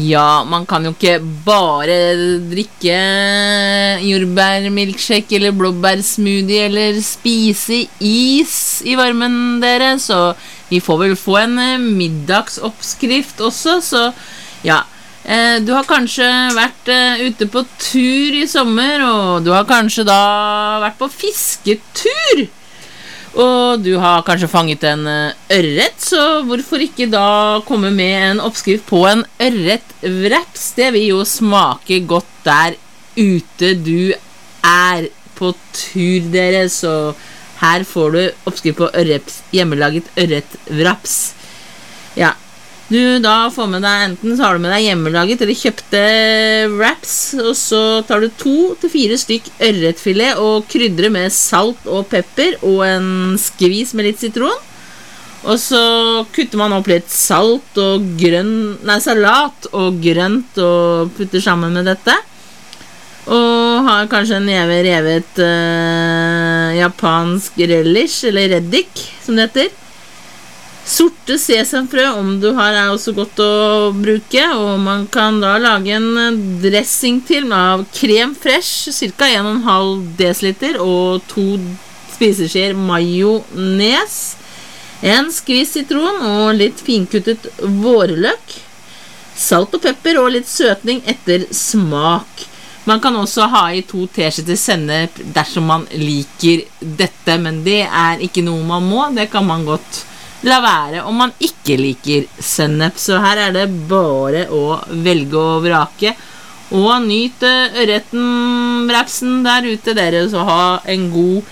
Ja, man kan jo ikke bare drikke jordbærmilkshake eller blåbærsmoothie eller spise is I varmen dere, så vi får vel få en middagsoppskrift også, så ja. Du har kanskje vært ute på tur I sommer, og du har kanskje da vært på fisketur. Og du har kanskje fanget en ørret, så hvorfor ikke da komme med en oppskrift på en ørretwraps? Det vil jo smake godt der ute du på tur dere, så her får du oppskrift på hjemmelaget ørretwraps. Ja, du da får med deg, enten så har du med deg hjemmelaget eller kjøpte wraps, og så tar du 2 til 4 stykk ørretfilet og krydrer med salt og pepper og en skvis med litt sitron. Og så kutter man opp litt salt og salat og grønt og putter sammen med dette. Og har kanskje en neve revet japansk relish, eller reddik som det heter. Sorte sesamfrø om du har også godt å bruke, og man kan da lage en dressing til av krem fresh, cirka 1,5 deciliter, og 2 spiseskjeer majones, en skvis sitron og litt finkuttet vårløk, salt og pepper og litt søtning etter smak. Man kan også ha I 2 teskjeer sennep dersom man liker dette, men det ikke noe man må, det kan man godt la være om man ikke liker sennep, så her det bare å velge og vrake og nyte ørretenwrapsen der ute dere, så ha en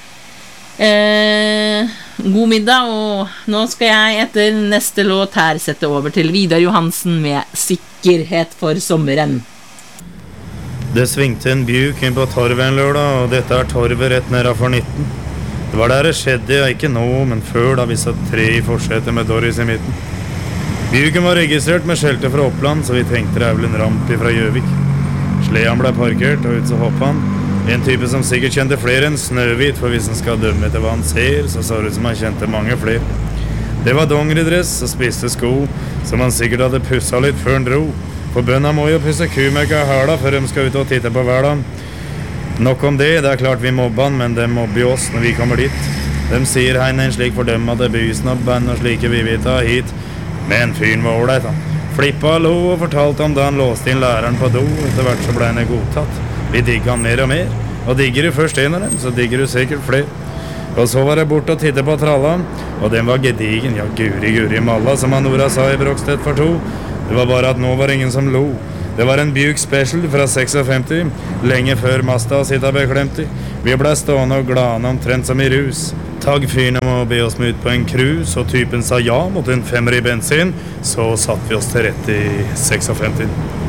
god middag, og nå skal jeg etter neste låt her sette over til Vidar Johansen med Sikkerhet for sommeren. Det svingte en bjuk inn på torvet en lørdag, og dette torvet rett nedenfor 19. Det var der det skjedde, ja, ikke nå, men før da vi satt 3 I forsetet med Doris I midten. Bjuken var registrert med skjelte fra Oppland, så vi tenkte det vel en ramp fra Gjøvik. Sleden ble parkert, og ut så hoppet han. En type som sikkert kjente flere enn Snøhvit, for hvis han skal dømme etter hva han ser, så det ut som han kjente mange flere. Det var dongeridress og spiste sko, som han sikkert hadde pusset litt før han dro. For bønna må jo pusse kumøkka I hæla før de skal ut og titte på hverdagen. Nok om det, det klart vi mobber han, men de mobber jo oss når vi kommer dit. De sier heine en slik fordømme at det bysnabben og slike vi vil ta hit. Men fyren var ålreit han. Flippa lo og fortalte om da han låste inn læreren på do, etter hvert så ble han godtatt. Vi digger han mer og mer, og digger du først en av dem, så digger du sikkert flere. Og så var jeg bort og tittet på tralla, og den var gedigen, ja guri malla, som han Nora sa I Brokstedt for 2. Det var bare at nå var ingen som lo. Det var en Buick Special fra 56, lenge før Mazda sitta beklemt I. Vi ble stående og glane omtrent som I rus. Tagg fyren om å be oss med ut på en cruise, og typen sa ja mot en 5er I bensin, så satt vi oss til rett I 56.